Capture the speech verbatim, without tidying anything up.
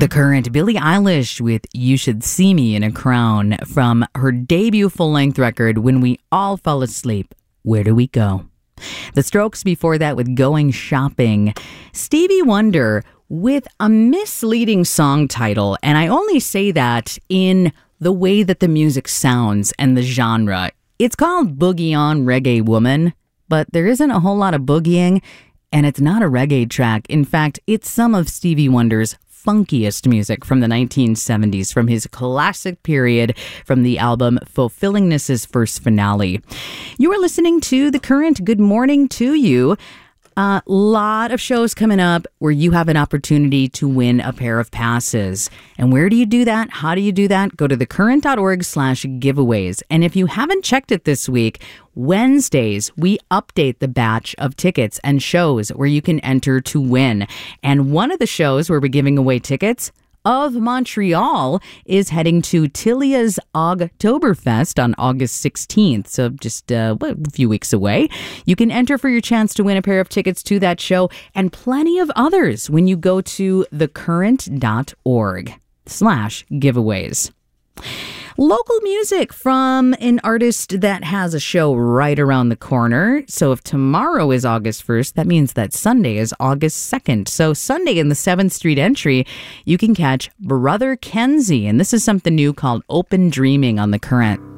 The Current, Billie Eilish with You Should See Me in a Crown from her debut full-length record, When We All Fall Asleep, Where Do We Go? The Strokes before that with Going Shopping. Stevie Wonder with a misleading song title, and I only say that in the way that the music sounds and the genre. It's called Boogie On Reggae Woman, but there isn't a whole lot of boogieing, and it's not a reggae track. In fact, it's some of Stevie Wonder's funkiest music from the nineteen seventies, from his classic period, from the album Fulfillingness's First Finale. You are listening to The Current. Good morning to you. A uh, lot of shows coming up where you have an opportunity to win a pair of passes. And where do you do that? How do you do that? Go to thecurrent.org slash giveaways. And if you haven't checked it this week, Wednesdays, we update the batch of tickets and shows where you can enter to win. And one of the shows where we're giving away tickets of Montreal is heading to Tilia's Ogtoberfest on August sixteenth, so just uh, a few weeks away. You can enter for your chance to win a pair of tickets to that show and plenty of others when you go to thecurrent.org slash giveaways. Local music from an artist that has a show right around the corner. So if tomorrow is August first, that means that Sunday is August second. So Sunday in the seventh Street Entry, you can catch Brother Kenzie. And this is something new called Open Dreaming on The Current.